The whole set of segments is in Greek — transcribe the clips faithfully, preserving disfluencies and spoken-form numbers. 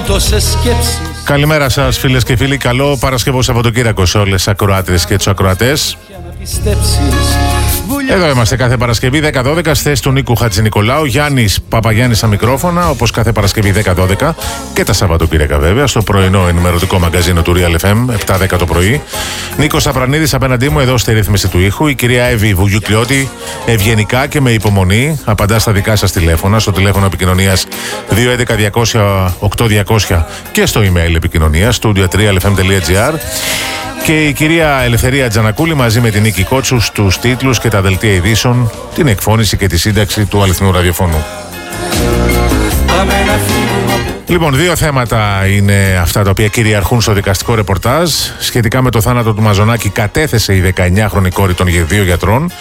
Καλημέρα σας φίλες και φίλοι, καλό Παρασκευό Σαββατοκύριακο σε όλες τις ακροάτριες και τους ακροατές. Εδώ είμαστε κάθε Παρασκευή δέκα δώδεκα στη θέση του Νίκου Χατζηνικολάου. Γιάννης Παπαγιάννης στα μικρόφωνα, όπως κάθε Παρασκευή δέκα δώδεκα και τα Σαββατοκύριακα βέβαια, στο πρωινό ενημερωτικό μαγκαζίνο του Real εφ εμ, επτά δέκα το πρωί. Νίκος Απρανίδης απέναντί μου εδώ στη ρύθμιση του ήχου. Η κυρία Εύη Βουγιουκλιώτη ευγενικά και με υπομονή απαντά στα δικά σας τηλέφωνα, στο τηλέφωνο επικοινωνίας δύο έντεκα διακόσια οκτώ διακόσια και στο email επικοινωνίας studio at realfm τελεία gr. Και η κυρία Ελευθερία Τζανακούλη μαζί με την Νίκη Κότσου στους τίτλους και τα δελτία ειδήσεων, την εκφώνηση και τη σύνταξη του αληθινού ραδιοφώνου. Λοιπόν, δύο θέματα είναι αυτά τα οποία κυριαρχούν στο δικαστικό ρεπορτάζ. Σχετικά με το θάνατο του Μαζονάκη κατέθεσε η δεκαεννιάχρονη κόρη των δύο γιατρών.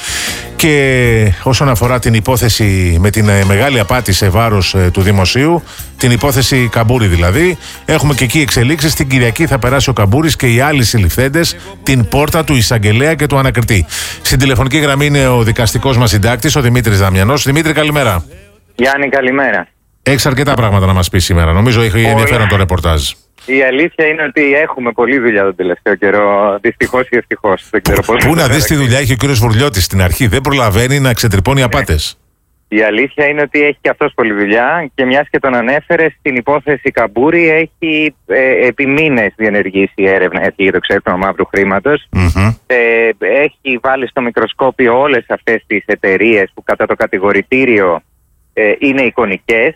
Και όσον αφορά την υπόθεση με την μεγάλη απάτη σε βάρος ε, του δημοσίου, την υπόθεση Καμπούρη δηλαδή, έχουμε και εκεί εξελίξεις. Την Κυριακή θα περάσει ο Καμπούρης και οι άλλοι συλληφθέντες την πόρτα του εισαγγελέα και του ανακριτή. Στην τηλεφωνική γραμμή είναι ο δικαστικός μας συντάκτης, ο Δημήτρης Δαμιανός. Δημήτρη, καλημέρα. Γιάννη, καλημέρα. Έχεις αρκετά πράγματα να μας πεις σήμερα. Νομίζω έχει ενδιαφέρον το ρεπορτάζ. Η αλήθεια είναι ότι έχουμε πολλή δουλειά τον τελευταίο καιρό. Δυστυχώς ή ευτυχώς. Πού να δεις τη δουλειά έχει ο κύριος Βουρλιώτης στην αρχή. Δεν προλαβαίνει να ξετρυπώνει απάτες. Η αλήθεια είναι ότι έχει και αυτός πολλή δουλειά και μιας και τον ανέφερε, στην υπόθεση Καμπούρη έχει ε, επί μήνες διενεργήσει έρευνα για το ξέπλυμα μαύρου χρήματος. Mm-hmm. Ε, έχει βάλει στο μικροσκόπιο όλες αυτές τις εταιρείες που κατά το κατηγορητήριο ε, είναι εικονικές.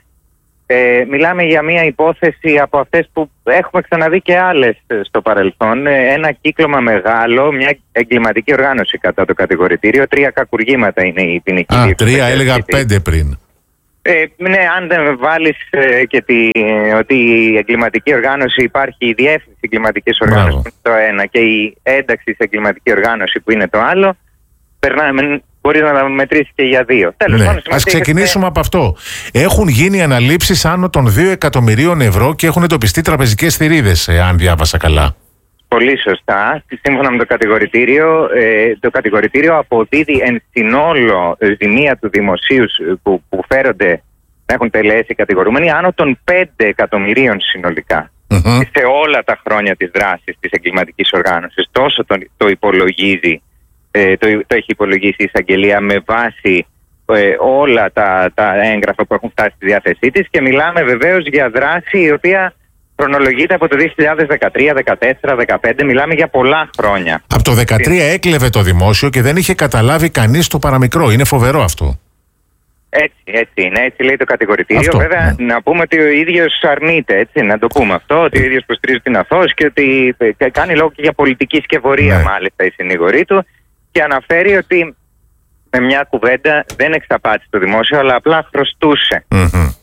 Ε, μιλάμε για μια υπόθεση από αυτές που έχουμε ξαναδεί και άλλες στο παρελθόν. Ε, ένα κύκλωμα μεγάλο, μια εγκληματική οργάνωση κατά το κατηγορητήριο. Τρία κακουργήματα είναι η ποινική. Α, τρία, έλεγα πέντε πριν. Ε, ναι, αν δεν βάλεις ε, και τη, ότι η εγκληματική οργάνωση υπάρχει, η διεύθυνση εγκληματικής οργάνωσης που είναι το ένα και η ένταξη σε εγκληματική οργάνωση που είναι το άλλο, περνάμε. Μπορεί να τα μετρήσει και για δύο. Τέλος, ναι. Πάνω, Ας ξεκινήσουμε από αυτό. Έχουν γίνει αναλήψεις άνω των δύο εκατομμυρίων ευρώ και έχουν εντοπιστεί τραπεζικές θηρίδες, αν διάβασα καλά. Πολύ σωστά. Σύμφωνα με το κατηγορητήριο, ε, το κατηγορητήριο αποδίδει εν συνόλο ζημία του δημοσίου που, που φέρονται να έχουν τελέσει οι κατηγορούμενοι άνω των πέντε εκατομμυρίων συνολικά. Mm-hmm. Σε όλα τα χρόνια της δράσης της εγκληματικής οργάνωσης. Τόσο το, το υπολογίζει. Ε, το, το έχει υπολογίσει η εισαγγελία με βάση ε, όλα τα, τα έγγραφα που έχουν φτάσει στη διάθεσή της και μιλάμε βεβαίως για δράση η οποία χρονολογείται από το δύο χιλιάδες δεκατρία, δεκατέσσερα, δεκαπέντε, μιλάμε για πολλά χρόνια. Από το δεκατρία έκλεβε το δημόσιο και δεν είχε καταλάβει κανείς το παραμικρό. Είναι φοβερό αυτό. Έτσι, έτσι είναι, έτσι λέει το κατηγορητήριο. Αυτό, βέβαια, ναι. να πούμε ότι ο ίδιος αρνείται, έτσι, να το πούμε αυτό, ότι ο ίδιος προστηρίζει την αθώος και ότι ε, κάνει λόγο και για πολιτική σκευωρία, ναι. Μάλιστα η συνηγορή του. Και αναφέρει ότι με μια κουβέντα δεν εξαπάτησε το δημόσιο, αλλά απλά χρωστούσε mm-hmm.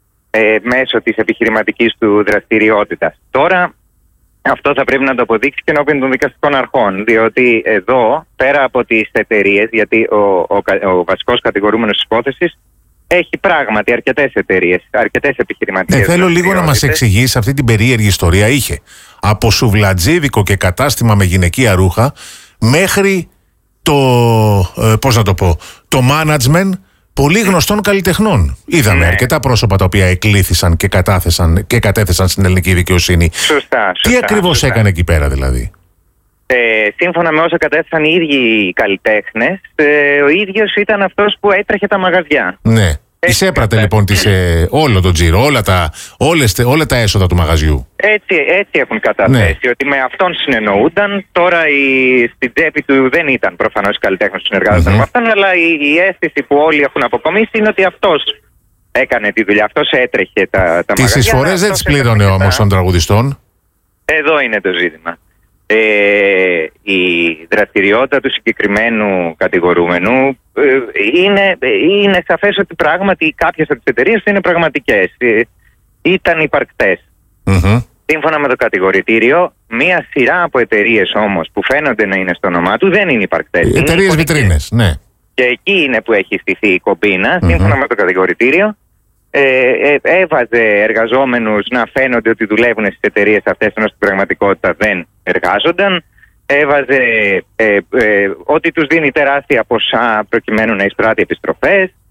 ε, μέσω της επιχειρηματικής του δραστηριότητας. Τώρα αυτό θα πρέπει να το αποδείξει και ενώπιον των δικαστικών αρχών, διότι εδώ πέρα από τις εταιρείες, γιατί ο, ο, ο βασικός κατηγορούμενος της υπόθεσης έχει πράγματι αρκετές εταιρείες, αρκετές επιχειρηματικές. Ε, θέλω λίγο να μας εξηγήσει αυτή την περίεργη ιστορία. Είχε από σουβλατζίδικο και κατάστημα με γυναικεία ρούχα μέχρι το, ε, πώς να το πω, το management πολύ γνωστών καλλιτεχνών. Είδαμε, ναι, αρκετά πρόσωπα τα οποία εκλήθησαν και, κατάθεσαν, και κατέθεσαν στην ελληνική δικαιοσύνη. Σωστά, σωστά. Τι ακριβώς σωστά. έκανε εκεί πέρα δηλαδή? Ε, σύμφωνα με όσα κατέθεσαν οι ίδιοι οι καλλιτέχνες, ε, ο ίδιος ήταν αυτός που έτρεχε τα μαγαζιά. Ναι. Εισέπρατε λοιπόν τις, ε, όλο τον τζίρο, όλα τα, όλες, όλα τα έσοδα του μαγαζιού. Έτσι, έτσι έχουν καταθέσει, ναι, ότι με αυτόν συνεννοούνταν. Τώρα η, στην τσέπη του δεν ήταν προφανώς οι καλλιτέχνες που συνεργάζονταν mm-hmm. με αυτόν, αλλά η, η αίσθηση που όλοι έχουν αποκομίσει είναι ότι αυτός έκανε τη δουλειά, αυτός έτρεχε τα, τα τις μαγαζιά. Τις εισφορές δεν τις πλήρωνε όμως των τραγουδιστών. Εδώ είναι το ζήτημα. Ε, η δραστηριότητα του συγκεκριμένου κατηγορούμενου ε, είναι, είναι σαφές ότι πράγματι κάποιες από τις εταιρείες είναι πραγματικές, ε, ήταν υπαρκτές. Mm-hmm. Σύμφωνα με το κατηγορητήριο, μία σειρά από εταιρείες όμως που φαίνονται να είναι στο όνομά του δεν είναι υπαρκτές. Εταιρείες βιτρίνες, ναι. Και εκεί είναι που έχει στηθεί η κομπίνα, mm-hmm. σύμφωνα με το κατηγορητήριο. Ε, ε, έβαζε εργαζόμενους να φαίνονται ότι δουλεύουν στις εταιρείες αυτές, ενώ στην πραγματικότητα δεν εργάζονταν. Έβαζε ε, ε, ότι τους δίνει τεράστια ποσά προκειμένου να εισπράττει επιστροφές.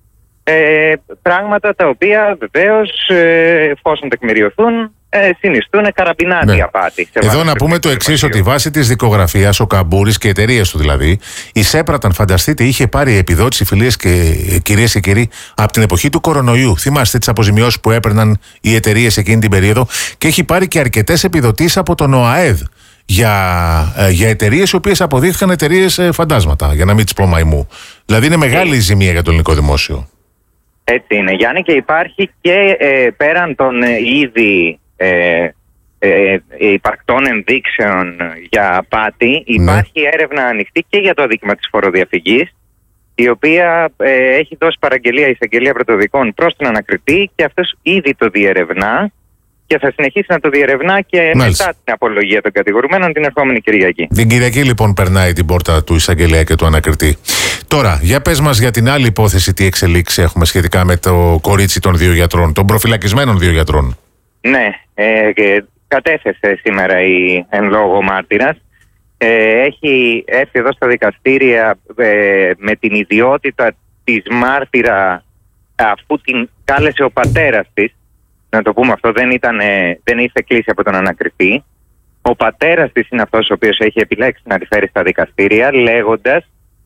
Ε, πράγματα τα οποία βεβαίως, ε, εφόσον τεκμηριωθούν, ε, συνιστούν καραμπινάτη ναι. απάτη. Εδώ να πούμε το εξής, ότι βάσει της δικογραφίας ο Καμπούρης και οι εταιρείες του δηλαδή εισέπραταν, φανταστείτε, είχε πάρει επιδότηση, φιλίες και κυρίες και κύριοι, από την εποχή του κορονοϊού. Θυμάστε τις αποζημιώσεις που έπαιρναν οι εταιρείες εκείνη την περίοδο, και έχει πάρει και αρκετές επιδοτήσεις από τον ΟΑΕΔ για, ε, για εταιρείες οι οποίες αποδείχθηκαν εταιρείες ε, φαντάσματα, για να μην τις πω μαϊμού. Δηλαδή είναι μεγάλη η ζημία για το ελληνικό δημόσιο. Έτσι είναι, Γιάννη, και υπάρχει και ε, πέραν των ε, ήδη ε, ε, υπαρκτών ενδείξεων για απάτη, υπάρχει ναι. έρευνα ανοιχτή και για το αδίκημα της φοροδιαφυγής, η οποία ε, έχει δώσει παραγγελία η εισαγγελία πρωτοδικών προς τον ανακριτή, και αυτός ήδη το διερευνά και θα συνεχίσει να το διερευνά και Μάλιστα. μετά την απολογία των κατηγορουμένων την ερχόμενη Κυριακή. Την Κυριακή λοιπόν περνάει την πόρτα του εισαγγελέα και του ανακριτή. Τώρα, για πες μας για την άλλη υπόθεση, τι εξελίξεις έχουμε σχετικά με το κορίτσι των δύο γιατρών, των προφυλακισμένων δύο γιατρών. Ναι, ε, ε, κατέθεσε σήμερα η εν λόγω μάρτυρας. Ε, έχει έρθει εδώ στα δικαστήρια ε, με την ιδιότητα της μάρτυρα, αφού την κάλεσε ο πατέρας της. Να το πούμε αυτό, δεν, ήταν, δεν ήρθε κλήση από τον ανακριτή. Ο πατέρας της είναι αυτός ο οποίος έχει επιλέξει να τη φέρει στα δικαστήρια, λέγοντας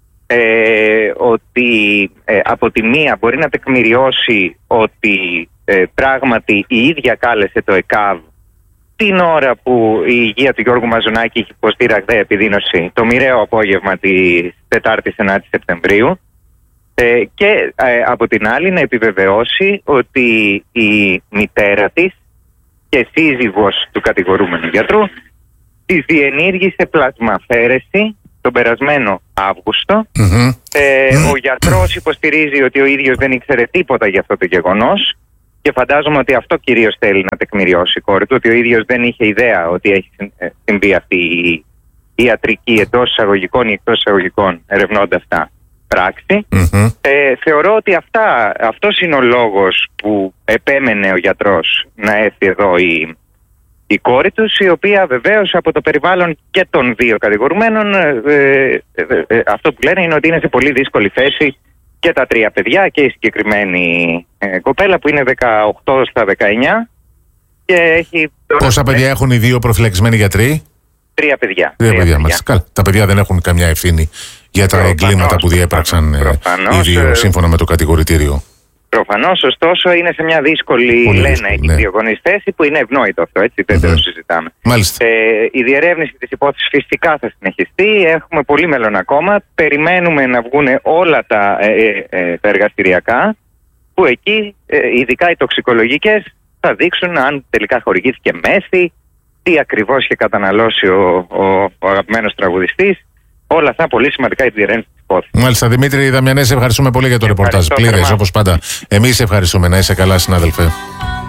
ε, ότι ε, από τη μία μπορεί να τεκμηριώσει ότι ε, πράγματι η ίδια κάλεσε το ΕΚΑΒ την ώρα που η υγεία του Γιώργου Μαζονάκη είχε υποστεί ραγδαία επιδείνωση το μοιραίο απόγευμα της Τετάρτης ενάτη Σεπτεμβρίου. Ε, και ε, από την άλλη να επιβεβαιώσει ότι η μητέρα της και σύζυγος του κατηγορούμενου γιατρού της διενήργησε πλασμαφαίρεση τον περασμένο Αύγουστο. Mm-hmm. Ε, mm-hmm. Ο γιατρός υποστηρίζει ότι ο ίδιος δεν ήξερε τίποτα για αυτό το γεγονός, και φαντάζομαι ότι αυτό κυρίως θέλει να τεκμηριώσει η κόρη του, ότι ο ίδιος δεν είχε ιδέα ότι έχει συμβεί αυτή η ιατρική εντός εισαγωγικών ή εκτός εισαγωγικών ερευνώντας τα πράξη. Mm-hmm. Ε, θεωρώ ότι αυτά, αυτός είναι ο λόγος που επέμενε ο γιατρός να έρθει εδώ η, η κόρη τους, η οποία βεβαίως από το περιβάλλον και των δύο κατηγορουμένων ε, ε, ε, αυτό που λένε είναι ότι είναι σε πολύ δύσκολη θέση και τα τρία παιδιά και η συγκεκριμένη ε, κοπέλα που είναι δεκαοκτώ στα δεκαεννιά και έχει... Πόσα παιδιά έχουν οι δύο προφυλακισμένοι γιατροί? Τρία παιδιά. Τρία παιδιά, παιδιά. Καλά. Τα παιδιά δεν έχουν καμιά ευθύνη για τα προφανώς, εγκλήματα που διέπραξαν προφανώς, οι δύο σύμφωνα με το κατηγορητήριο. Προφανώς, ωστόσο είναι σε μια δύσκολη, πολύ λένε, ναι. ιδιογονής θέση που είναι ευνόητο αυτό, έτσι, δεν mm-hmm. το συζητάμε. Μάλιστα. Ε, η διερεύνηση της υπόθεσης φυσικά θα συνεχιστεί, έχουμε πολύ μέλλον ακόμα, περιμένουμε να βγουν όλα τα, ε, ε, τα εργαστηριακά, που εκεί, ε, ειδικά οι τοξικολογικές, θα δείξουν αν τελικά χορηγήθηκε μέθη, τι ακριβώς είχε καταναλώσει ο, ο, ο αγαπημένος τραγουδιστής. Όλα αυτά πολύ σημαντικά για τη διερεύνηση της υπόθεσης. Μάλιστα, Δημήτρη Δαμιανέ, ευχαριστούμε πολύ για το ρεπορτάζ. Πλήρες, όπως πάντα. Εμείς ευχαριστούμε. Να είσαι καλά, συνάδελφε.